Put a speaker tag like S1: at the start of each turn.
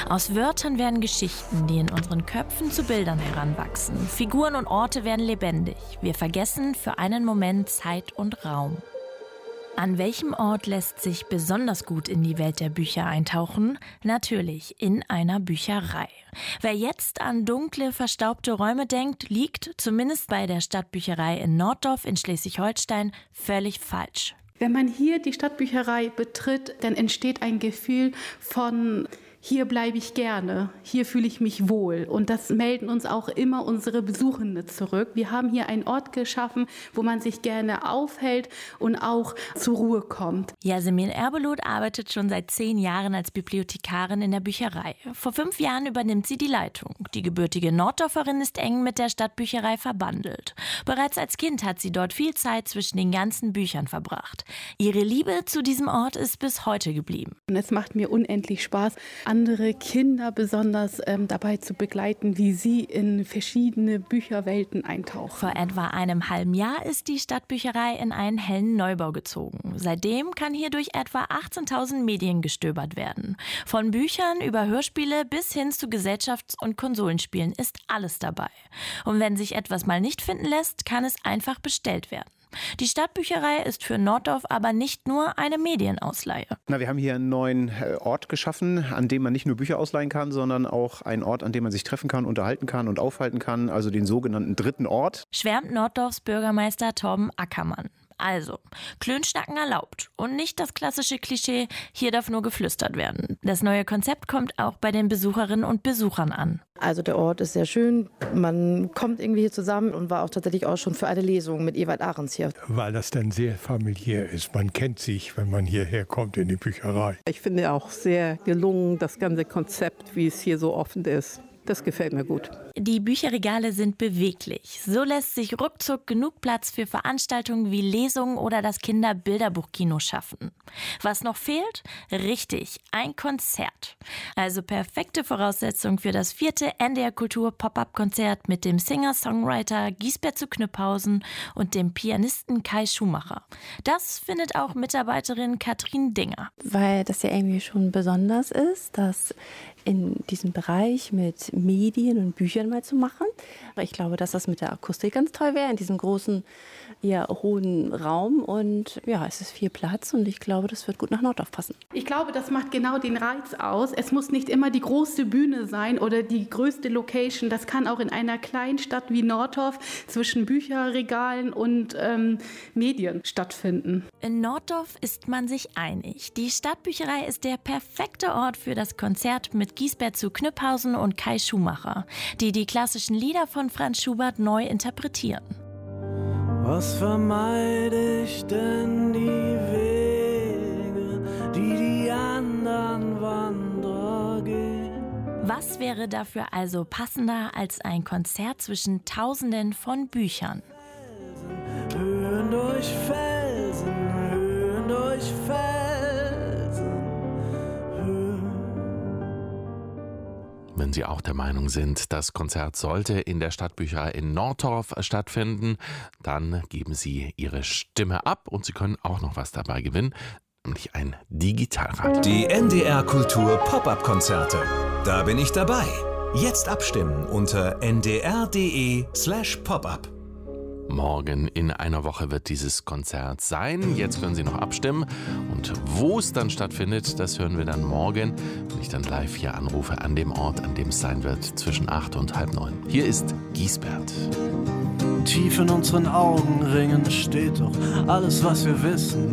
S1: Aus Wörtern werden Geschichten, die in unseren Köpfen zu Bildern heranwachsen. Figuren und Orte werden lebendig. Wir vergessen für einen Moment Zeit und Raum. An welchem Ort lässt sich besonders gut in die Welt der Bücher eintauchen? Natürlich in einer Bücherei. Wer jetzt an dunkle, verstaubte Räume denkt, liegt, zumindest bei der Stadtbücherei in Norddorf in Schleswig-Holstein, völlig falsch.
S2: Wenn man hier die Stadtbücherei betritt, dann entsteht ein Gefühl von: Hier bleibe ich gerne, hier fühle ich mich wohl. Und das melden uns auch immer unsere Besuchende zurück. Wir haben hier einen Ort geschaffen, wo man sich gerne aufhält und auch zur Ruhe kommt.
S1: Yasemin Erbelut arbeitet schon seit 10 Jahren als Bibliothekarin in der Bücherei. Vor 5 Jahren übernimmt sie die Leitung. Die gebürtige Norddorferin ist eng mit der Stadtbücherei verbandelt. Bereits als Kind hat sie dort viel Zeit zwischen den ganzen Büchern verbracht. Ihre Liebe zu diesem Ort ist bis heute geblieben.
S2: Und es macht mir unendlich Spaß, andere Kinder besonders dabei zu begleiten, wie sie in verschiedene Bücherwelten eintauchen.
S1: Vor etwa einem halben Jahr ist die Stadtbücherei in einen hellen Neubau gezogen. Seitdem kann hier durch etwa 18.000 Medien gestöbert werden. Von Büchern über Hörspiele bis hin zu Gesellschafts- und Konsolenspielen ist alles dabei. Und wenn sich etwas mal nicht finden lässt, kann es einfach bestellt werden. Die Stadtbücherei ist für Norddorf aber nicht nur eine Medienausleihe.
S3: Wir haben hier einen neuen Ort geschaffen, an dem man nicht nur Bücher ausleihen kann, sondern auch einen Ort, an dem man sich treffen kann, unterhalten kann und aufhalten kann, also den sogenannten dritten Ort.
S1: Schwärmt Norddorfs Bürgermeister Torben Ackermann. Also, Klönschnacken erlaubt und nicht das klassische Klischee, hier darf nur geflüstert werden. Das neue Konzept kommt auch bei den Besucherinnen und Besuchern an.
S4: Also der Ort ist sehr schön, man kommt irgendwie hier zusammen und war auch tatsächlich auch schon für eine Lesung mit Ewald Ahrens hier.
S5: Weil das dann sehr familiär ist, man kennt sich, wenn man hierher kommt in die Bücherei.
S6: Ich finde auch sehr gelungen, das ganze Konzept, wie es hier so offen ist. Das gefällt mir gut.
S1: Die Bücherregale sind beweglich. So lässt sich ruckzuck genug Platz für Veranstaltungen wie Lesungen oder das Kinderbilderbuchkino schaffen. Was noch fehlt? Richtig, ein Konzert. Also perfekte Voraussetzung für das 4. NDR Kultur Pop-Up-Konzert mit dem Singer-Songwriter Giesbert zu Knüpphausen und dem Pianisten Kai Schumacher. Das findet auch Mitarbeiterin Katrin Dinger.
S7: Weil das ja irgendwie schon besonders ist, dass in diesem Bereich mit Medien und Büchern mal zu machen. Ich glaube, dass das mit der Akustik ganz toll wäre, in diesem großen, eher hohen Raum. Und ja, es ist viel Platz und ich glaube, das wird gut nach Norddorf passen.
S2: Ich glaube, das macht genau den Reiz aus. Es muss nicht immer die große Bühne sein oder die größte Location. Das kann auch in einer kleinen Stadt wie Norddorf zwischen Bücherregalen und Medien stattfinden.
S1: In Norddorf ist man sich einig. Die Stadtbücherei ist der perfekte Ort für das Konzert mit Giesbert zu Knüpphausen und Kai Schumacher, die die klassischen Lieder von Franz Schubert neu interpretieren.
S8: Was vermeide ich denn die Wege, die anderen Wanderer gehen?
S1: Was wäre dafür also passender als ein Konzert zwischen Tausenden von Büchern?
S8: Höhen durch Felsen, Höhen durch Felsen.
S9: Wenn Sie auch der Meinung sind, das Konzert sollte in der Stadtbücherei in Norddorf stattfinden, dann geben Sie Ihre Stimme ab und Sie können auch noch was dabei gewinnen, nämlich ein Digitalrad.
S10: Die NDR Kultur Pop-Up-Konzerte. Da bin ich dabei. Jetzt abstimmen unter ndr.de/popup.
S9: Morgen in einer Woche wird dieses Konzert sein. Jetzt können Sie noch abstimmen. Und wo es dann stattfindet, das hören wir dann morgen, wenn ich dann live hier anrufe an dem Ort, an dem es sein wird, zwischen 8 und halb 9. Hier ist Giesbert.
S8: Tief in unseren Augenringen steht doch alles, was wir wissen.